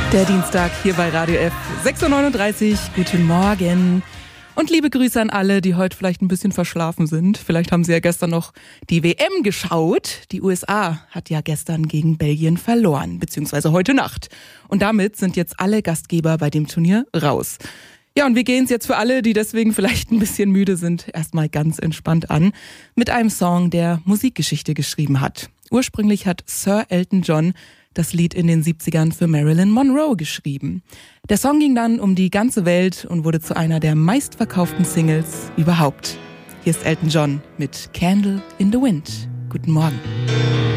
Der Dienstag hier bei Radio F, 6.39 Uhr, guten Morgen. Und liebe Grüße an alle, die heute vielleicht ein bisschen verschlafen sind. Vielleicht haben sie ja gestern noch die WM geschaut. Die USA hat ja gestern gegen Belgien verloren, beziehungsweise heute Nacht. Und damit sind jetzt alle Gastgeber bei dem Turnier raus. Ja, und wir gehen es jetzt für alle, die deswegen vielleicht ein bisschen müde sind, erstmal ganz entspannt an. Mit einem Song, der Musikgeschichte geschrieben hat. Ursprünglich hat Sir Elton John das Lied in den 70ern für Marilyn Monroe geschrieben. Der Song ging dann um die ganze Welt und wurde zu einer der meistverkauften Singles überhaupt. Hier ist Elton John mit Candle in the Wind. Guten Morgen.